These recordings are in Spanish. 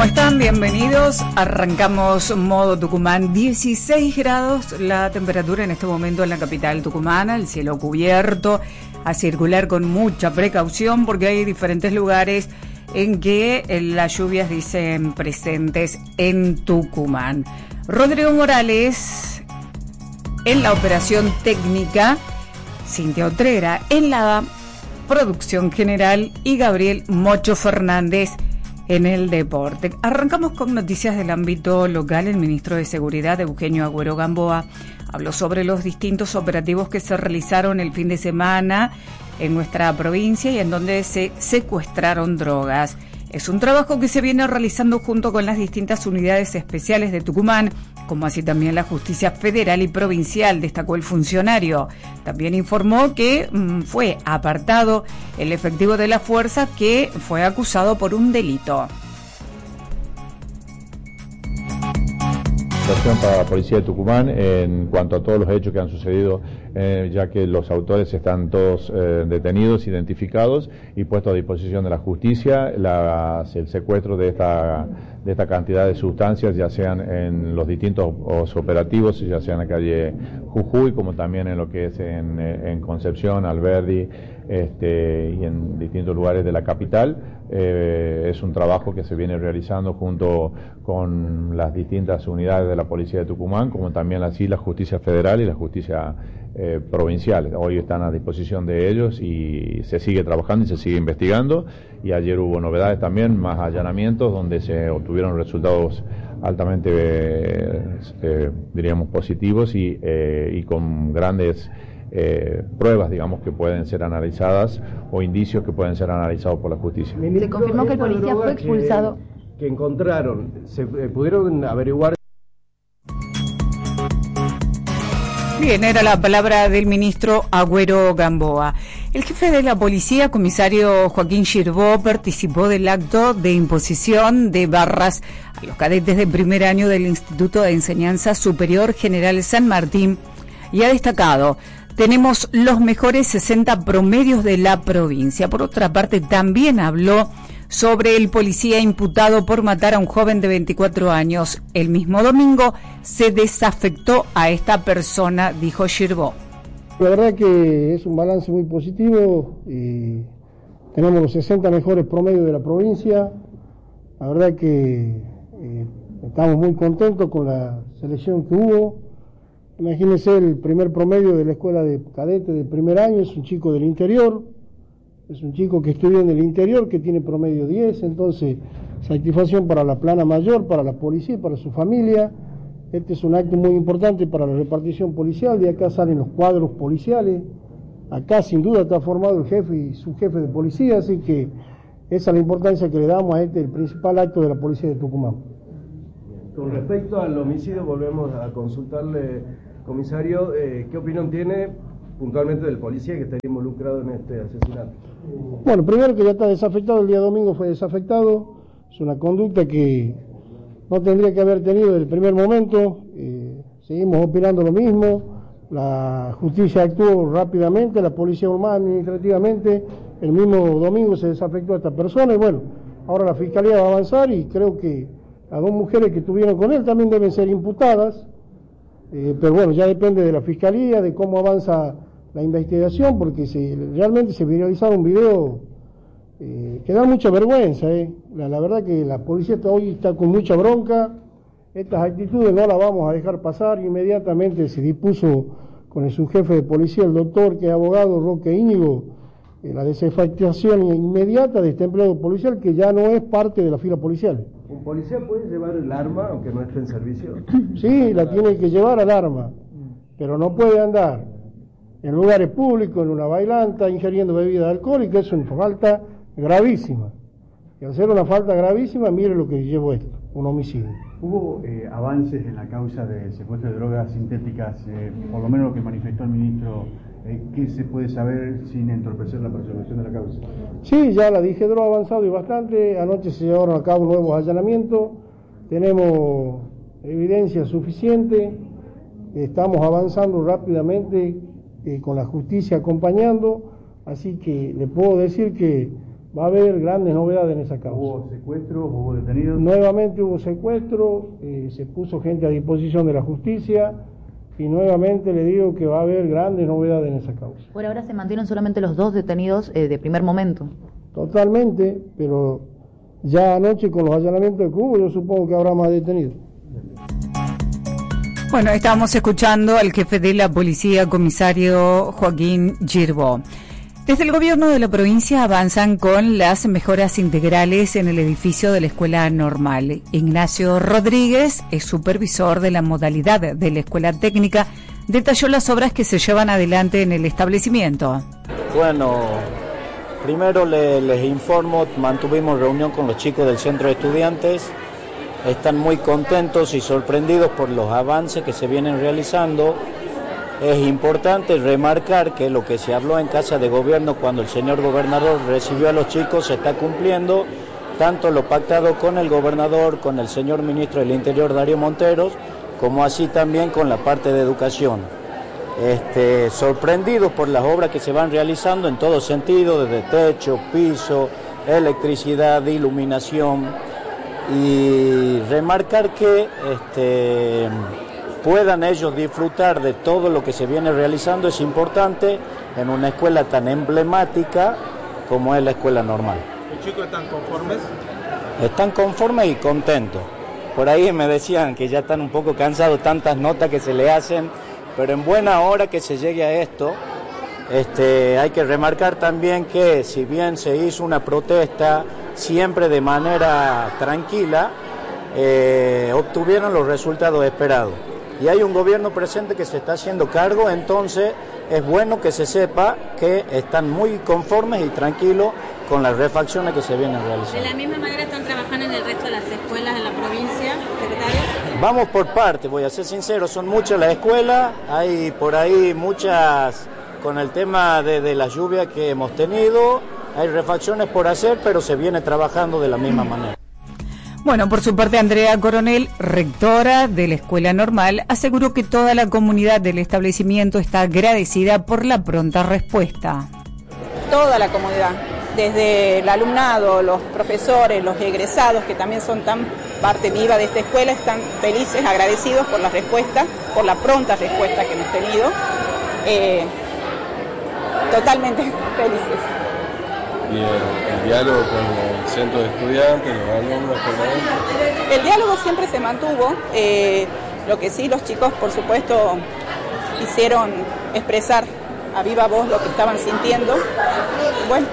¿Cómo están? Bienvenidos. Arrancamos modo Tucumán. 16 grados la temperatura en este momento en la capital tucumana, el cielo cubierto, a circular con mucha precaución porque hay diferentes lugares en que las lluvias dicen presentes en Tucumán. Rodrigo Morales en la operación técnica, Cintia Otrera en la producción general y Gabriel Mocho Fernández en el deporte. Arrancamos con noticias del ámbito local. El ministro de Seguridad, Eugenio Agüero Gamboa, habló sobre los distintos operativos que se realizaron el fin de semana en nuestra provincia y en donde se secuestraron drogas. Es un trabajo que se viene realizando junto con las distintas unidades especiales de Tucumán, como así también la Justicia Federal y Provincial, destacó el funcionario. También informó que fue apartado el efectivo de la fuerza que fue acusado por un delito. Para la policía de Tucumán en cuanto a todos los hechos que han sucedido, ya que los autores están todos detenidos, identificados y puestos a disposición de la justicia. El secuestro de esta cantidad de sustancias, ya sean en los distintos operativos, ya sea en la calle Jujuy, como también en lo que es en Concepción, Alberdi, y en distintos lugares de la capital. Es un trabajo que se viene realizando junto con las distintas unidades de la Policía de Tucumán, como también así la Justicia Federal y la Justicia Provincial. Hoy están a disposición de ellos y se sigue trabajando y se sigue investigando. Y ayer hubo novedades también, más allanamientos, donde se obtuvieron resultados altamente, diríamos, positivos y con grandes pruebas, digamos, que pueden ser analizadas o indicios que pueden ser analizados por la justicia. Se confirmó que el policía fue expulsado. Que encontraron, se pudieron averiguar. Bien, era la palabra del ministro Agüero Gamboa. El jefe de la policía, comisario Joaquín Girbó, participó del acto de imposición de barras a los cadetes de primer año del Instituto de Enseñanza Superior General San Martín y ha destacado: tenemos los mejores 60 promedios de la provincia. Por otra parte, también habló sobre el policía imputado por matar a un joven de 24 años. El mismo domingo se desafectó a esta persona, dijo Girbó. La verdad que es un balance muy positivo. Tenemos los 60 mejores promedios de la provincia. La verdad que estamos muy contentos con la selección que hubo. Imagínense, el primer promedio de la escuela de cadetes de primer año es un chico del interior, es un chico que estudia en el interior, que tiene promedio 10, entonces satisfacción para la plana mayor, para la policía y para su familia. Este es un acto muy importante para la repartición policial, de acá salen los cuadros policiales, acá sin duda está formado el jefe y su jefe de policía, así que esa es la importancia que le damos a el principal acto de la policía de Tucumán. Con respecto al homicidio, volvemos a consultarle, comisario, ¿qué opinión tiene puntualmente del policía que está involucrado en este asesinato? Bueno, primero que ya está desafectado, el día domingo fue desafectado, es una conducta que no tendría que haber tenido desde el primer momento. Seguimos opinando lo mismo, la justicia actuó rápidamente, la policía más administrativamente, el mismo domingo se desafectó a esta persona y bueno, ahora la fiscalía va a avanzar y creo que las dos mujeres que estuvieron con él también deben ser imputadas, pero bueno, ya depende de la fiscalía, de cómo avanza la investigación, porque realmente se viralizaron videos que dan mucha vergüenza. La verdad que la policía hoy está con mucha bronca, estas actitudes no las vamos a dejar pasar. Inmediatamente se dispuso con el subjefe de policía, el doctor que es abogado, Roque Íñigo, la desafectación inmediata de este empleado policial que ya no es parte de la fila policial. ¿Un policía puede llevar el arma aunque no esté en servicio? Sí, la tiene que llevar al arma, pero no puede andar en lugares públicos, en una bailanta, ingiriendo bebida alcohólica. Es una falta gravísima. Y al ser una falta gravísima, mire lo que llevó esto, un homicidio. ¿Hubo avances en la causa de secuestro de drogas sintéticas, por lo menos lo que manifestó el ministro? ¿Qué se puede saber sin entorpecer la persecución de la causa? Sí, ya la DIGEDRO ha avanzado y bastante. Anoche se llevaron a cabo nuevos allanamientos. Tenemos evidencia suficiente. Estamos avanzando rápidamente con la justicia acompañando. Así que le puedo decir que va a haber grandes novedades en esa causa. ¿Hubo secuestros, hubo detenidos? Nuevamente hubo secuestro, se puso gente a disposición de la justicia y nuevamente le digo que va a haber grandes novedades en esa causa. Por ahora se mantienen solamente los 2 detenidos de primer momento. Totalmente, pero ya anoche con los allanamientos que hubo, yo supongo que habrá más detenidos. Bueno, estábamos escuchando al jefe de la policía, comisario Joaquín Girbó. Desde el gobierno de la provincia avanzan con las mejoras integrales en el edificio de la Escuela Normal. Ignacio Rodríguez es supervisor de la modalidad de la Escuela Técnica. Detalló las obras que se llevan adelante en el establecimiento. Bueno, primero les informo, mantuvimos reunión con los chicos del centro de estudiantes. Están muy contentos y sorprendidos por los avances que se vienen realizando. Es importante remarcar que lo que se habló en Casa de Gobierno cuando el señor gobernador recibió a los chicos se está cumpliendo, tanto lo pactado con el gobernador, con el señor ministro del Interior Darío Monteros, como así también con la parte de educación. Sorprendidos por las obras que se van realizando en todo sentido, desde techo, piso, electricidad, iluminación, y remarcar que puedan ellos disfrutar de todo lo que se viene realizando es importante en una escuela tan emblemática como es la Escuela Normal. ¿Los chicos están conformes? Están conformes y contentos. Por ahí me decían que ya están un poco cansados tantas notas que se le hacen, pero en buena hora que se llegue a esto. Hay que remarcar también que si bien se hizo una protesta siempre de manera tranquila, obtuvieron los resultados esperados. Y hay un gobierno presente que se está haciendo cargo, entonces es bueno que se sepa que están muy conformes y tranquilos con las refacciones que se vienen realizando. ¿De la misma manera están trabajando en el resto de las escuelas de la provincia, secretario? Vamos por parte, voy a ser sincero, son muchas las escuelas, hay por ahí muchas con el tema de las lluvias que hemos tenido, hay refacciones por hacer, pero se viene trabajando de la misma manera. Bueno, por su parte, Andrea Coronel, rectora de la Escuela Normal, aseguró que toda la comunidad del establecimiento está agradecida por la pronta respuesta. Toda la comunidad, desde el alumnado, los profesores, los egresados, que también son tan parte viva de esta escuela, están felices, agradecidos por la respuesta, por la pronta respuesta que hemos tenido. Totalmente felices. Y el diálogo con el centro de estudiantes, los alumnos, el diálogo siempre se mantuvo, lo que sí los chicos por supuesto hicieron expresar a viva voz lo que estaban sintiendo. Bueno,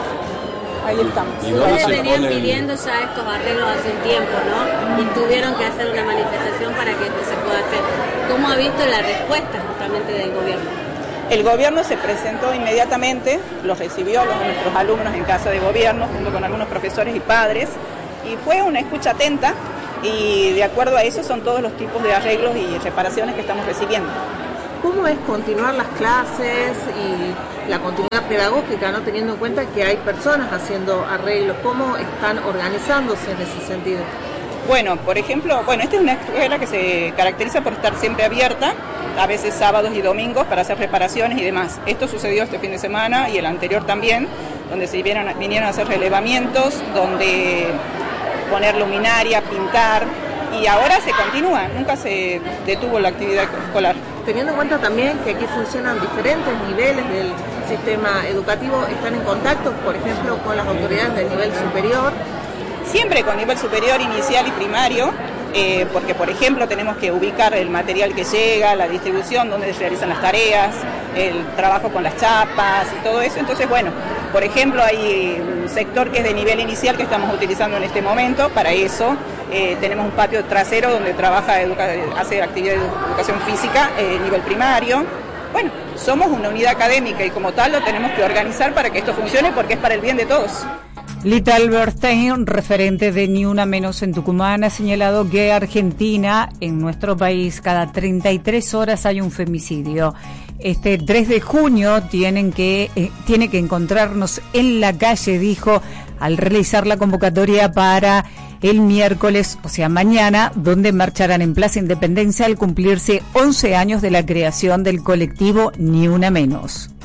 ahí estamos. Ustedes venían pidiendo ya estos arreglos hace un tiempo, ¿no? Y tuvieron que hacer una manifestación para que esto se pueda hacer. ¿Cómo ha visto la respuesta justamente del gobierno? El gobierno se presentó inmediatamente, los recibió a nuestros alumnos en Casa de Gobierno, junto con algunos profesores y padres, y fue una escucha atenta, y de acuerdo a eso son todos los tipos de arreglos y reparaciones que estamos recibiendo. ¿Cómo es continuar las clases y la continuidad pedagógica, no teniendo en cuenta que hay personas haciendo arreglos? ¿Cómo están organizándose en ese sentido? Bueno, por ejemplo, esta es una escuela que se caracteriza por estar siempre abierta, a veces sábados y domingos para hacer reparaciones y demás. Esto sucedió este fin de semana y el anterior también, donde se vinieron a hacer relevamientos, donde poner luminaria, pintar, y ahora se continúa, nunca se detuvo la actividad escolar. Teniendo en cuenta también que aquí funcionan diferentes niveles del sistema educativo, ¿están en contacto, por ejemplo, con las autoridades del nivel superior? Siempre con nivel superior, inicial y primario, porque por ejemplo tenemos que ubicar el material que llega, la distribución, donde se realizan las tareas, el trabajo con las chapas y todo eso. Entonces, por ejemplo, hay un sector que es de nivel inicial que estamos utilizando en este momento. Para eso tenemos un patio trasero donde hace actividad de educación física, nivel primario. Bueno, somos una unidad académica y como tal lo tenemos que organizar para que esto funcione porque es para el bien de todos. Lita Alberstein, referente de Ni Una Menos en Tucumán, ha señalado que Argentina, en nuestro país, cada 33 horas hay un femicidio. Este 3 de junio tiene que encontrarnos en la calle, dijo, al realizar la convocatoria para el miércoles, o sea, mañana, donde marcharán en Plaza Independencia al cumplirse 11 años de la creación del colectivo Ni Una Menos.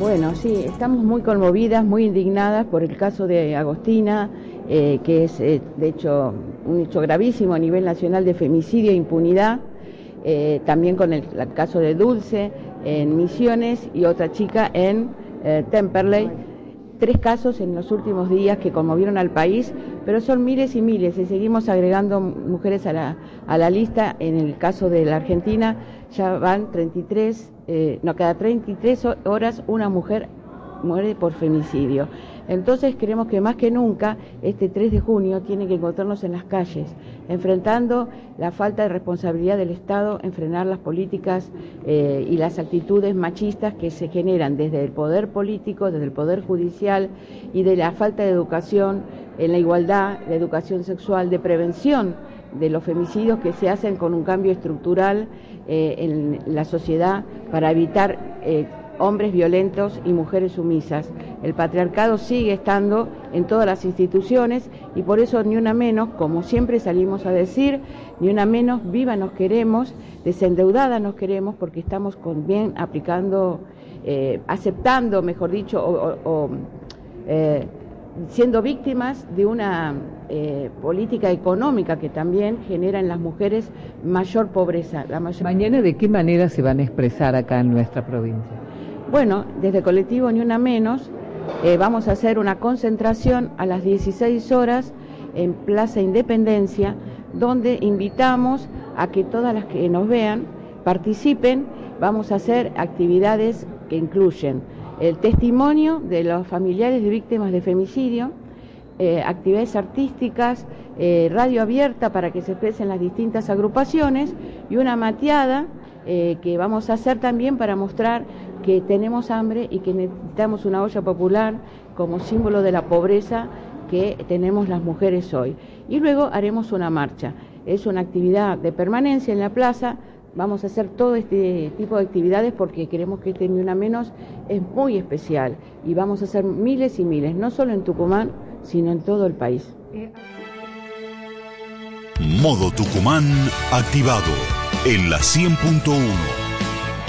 Bueno, sí, estamos muy conmovidas, muy indignadas por el caso de Agostina, que es de hecho un hecho gravísimo a nivel nacional de femicidio e impunidad, también con el caso de Dulce en Misiones y otra chica en Temperley. 3 casos en los últimos días que conmovieron al país, pero son miles y miles y seguimos agregando mujeres a la lista. En el caso de la Argentina ya van cada 33 horas una mujer muere por femicidio. Entonces creemos que más que nunca este 3 de junio tiene que encontrarnos en las calles, enfrentando la falta de responsabilidad del Estado en frenar las políticas y las actitudes machistas que se generan desde el poder político, desde el poder judicial y de la falta de educación en la igualdad, la educación sexual, de prevención de los femicidios que se hacen con un cambio estructural en la sociedad para evitar hombres violentos y mujeres sumisas. El patriarcado sigue estando en todas las instituciones y por eso ni una menos, como siempre salimos a decir, ni una menos, viva nos queremos, desendeudada nos queremos, porque estamos bien aplicando, aceptando, mejor dicho, siendo víctimas de una política económica que también genera en las mujeres mayor pobreza. Mañana, ¿de qué manera se van a expresar acá en nuestra provincia? Bueno, desde Colectivo Ni Una Menos vamos a hacer una concentración a las 16 horas en Plaza Independencia, donde invitamos a que todas las que nos vean participen. Vamos a hacer actividades que incluyen el testimonio de los familiares de víctimas de femicidio, actividades artísticas, radio abierta para que se expresen las distintas agrupaciones y una mateada que vamos a hacer también para mostrar que tenemos hambre y que necesitamos una olla popular como símbolo de la pobreza que tenemos las mujeres hoy. Y luego haremos una marcha. Es una actividad de permanencia en la plaza. Vamos a hacer todo este tipo de actividades porque queremos que este Ni Una Menos es muy especial y vamos a hacer miles y miles, no solo en Tucumán, sino en todo el país. Modo Tucumán activado en la 100.1.